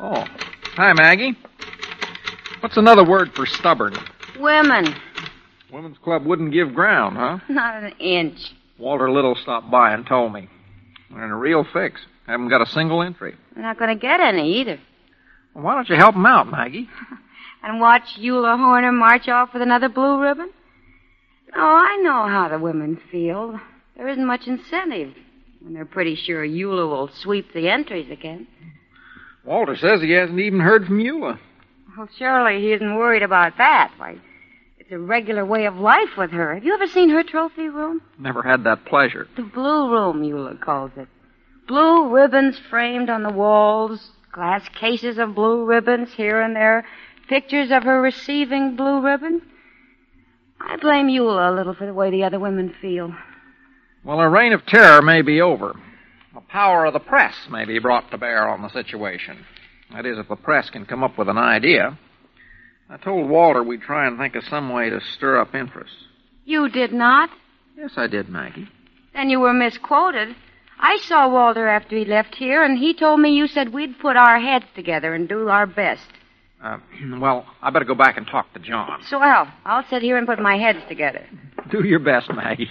Oh. Hi, Maggie. What's another word for stubborn? Women. Women's Club wouldn't give ground, huh? Not an inch. Walter Little stopped by and told me. We're in a real fix. Haven't got a single entry. We're not going to get any either. Well, why don't you help them out, Maggie? And watch Eula Horner march off with another blue ribbon? Oh, I know how the women feel. There isn't much incentive when they're pretty sure Eula will sweep the entries again. Walter says he hasn't even heard from Eula. Well, surely he isn't worried about that. Why, it's a regular way of life with her. Have you ever seen her trophy room? Never had that pleasure. The blue room, Eula calls it. Blue ribbons framed on the walls, glass cases of blue ribbons here and there, pictures of her receiving blue ribbons. I blame Eula a little for the way the other women feel. Well, her reign of terror may be over. The power of the press may be brought to bear on the situation. That is, if the press can come up with an idea. I told Walter we'd try and think of some way to stir up interest. You did not? Yes, I did, Maggie. Then you were misquoted. I saw Walter after he left here, and he told me you said we'd put our heads together and do our best. Well, I better go back and talk to John. Swell. I'll sit here and put my heads together. Do your best, Maggie.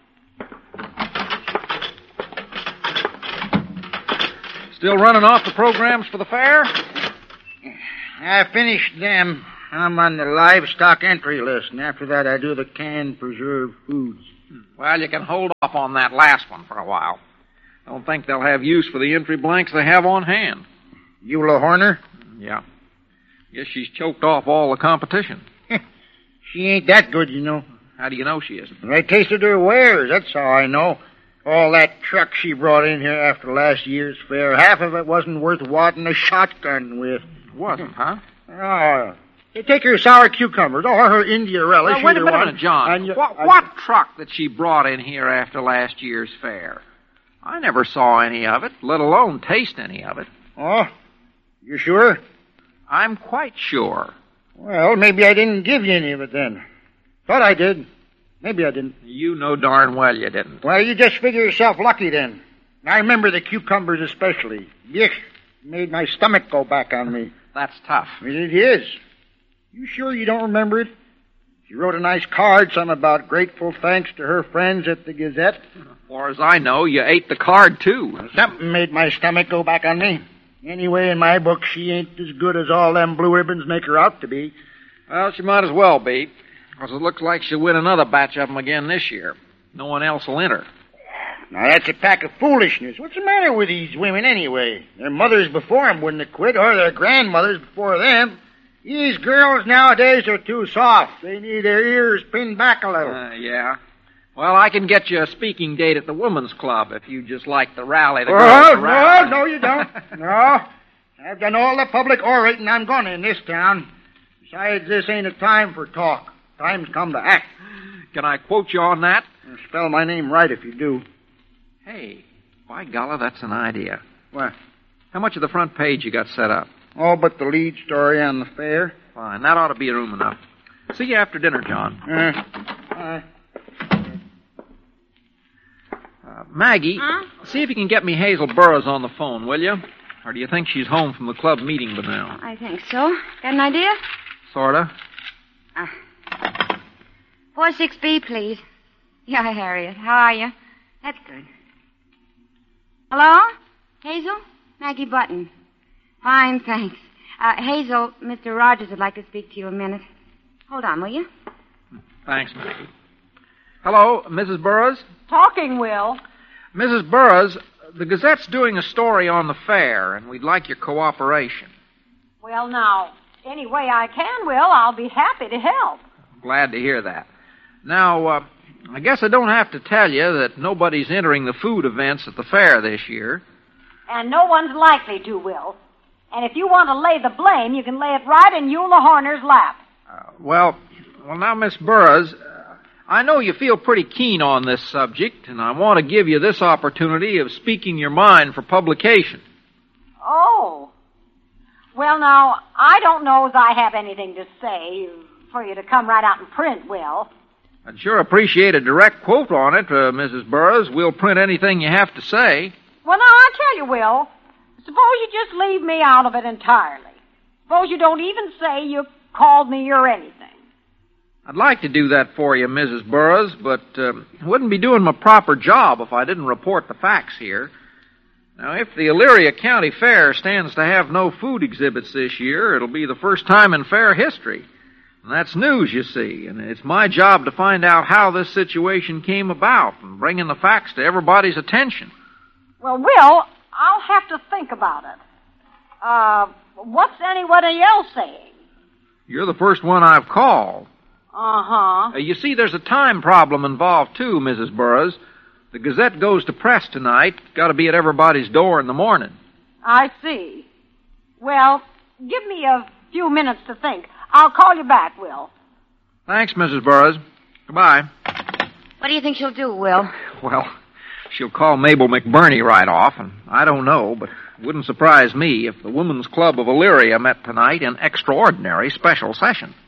Still running off the programs for the fair? I finished them. I'm on the livestock entry list, and after that I do the canned preserved foods. Well, you can hold off on that last one for a while. Don't think they'll have use for the entry blanks they have on hand. Eula Horner? Yeah. Guess she's choked off all the competition. She ain't that good, you know. How do you know she isn't? I tasted her wares, that's how I know. All that truck she brought in here after last year's fair, half of it wasn't worth wadding a shotgun with. Wasn't, huh? Oh, you take her sour cucumbers, or her India relish. Well, wait a minute, John. What truck that she brought in here after last year's fair? I never saw any of it, let alone taste any of it. Oh, you sure? I'm quite sure. Well, maybe I didn't give you any of it then. Thought I did. Maybe I didn't. You know darn well you didn't. Well, you just figure yourself lucky then. I remember the cucumbers especially. Yuck, made my stomach go back on me. That's tough. It is. You sure you don't remember it? She wrote a nice card, some about grateful thanks to her friends at the Gazette. As far as I know, you ate the card, too. Something made my stomach go back on me. Anyway, in my book, she ain't as good as all them blue ribbons make her out to be. Well, she might as well be, because it looks like she'll win another batch of them again this year. No one else will enter. Now, that's a pack of foolishness. What's the matter with these women, anyway? Their mothers before them wouldn't have quit, or their grandmothers before them. These girls nowadays are too soft. They need their ears pinned back a little. Yeah. Well, I can get you a speaking date at the Women's Club if you just like to rally the girls around. No, you don't. No. I've done all the public orating I'm going to in this town. Besides, this ain't a time for talk. Time's come to act. Can I quote you on that? Spell my name right if you do. Hey, by golly, that's an idea. What? How much of the front page you got set up? All but the lead story on the fair. Fine. That ought to be room enough. See you after dinner, John. Maggie, see if you can get me Hazel Burroughs on the phone, will you? Or do you think she's home from the club meeting by now? I think so. Got an idea? Sorta. 46B, please. Yeah, Harriet. How are you? That's good. Hello? Hazel? Maggie Button. Fine, thanks. Hazel, Mr. Rogers would like to speak to you a minute. Hold on, will you? Thanks, Maggie. Hello, Mrs. Burroughs? Talking, Will. Mrs. Burroughs, the Gazette's doing a story on the fair, and we'd like your cooperation. Well, now, any way I can, Will, I'll be happy to help. Glad to hear that. Now, I guess I don't have to tell you that nobody's entering the food events at the fair this year. And no one's likely to, Will. And if you want to lay the blame, you can lay it right in Eula Horner's lap. Well, now, Miss Burroughs, I know you feel pretty keen on this subject, and I want to give you this opportunity of speaking your mind for publication. Oh. Well, now, I don't know as I have anything to say for you to come right out in print, Will. I'd sure appreciate a direct quote on it, Mrs. Burroughs. We'll print anything you have to say. Well, now, I tell you, Will, Suppose you just leave me out of it entirely. Suppose you don't even say you called me or anything. I'd like to do that for you, Mrs. Burroughs, but I wouldn't be doing my proper job if I didn't report the facts here. Now, if the Elyria County Fair stands to have no food exhibits this year, it'll be the first time in fair history. And that's news, you see, and it's my job to find out how this situation came about and bring in the facts to everybody's attention. Well, Will, I'll have to think about it. What's anybody else saying? You're the first one I've called. Uh-huh. You see, there's a time problem involved, too, Mrs. Burroughs. The Gazette goes to press tonight. Got to be at everybody's door in the morning. I see. Well, give me a few minutes to think. I'll call you back, Will. Thanks, Mrs. Burroughs. Goodbye. What do you think she'll do, Will? Well, she'll call Mabel McBurney right off, and I don't know, but it wouldn't surprise me if the Women's Club of Elyria met tonight in extraordinary special session.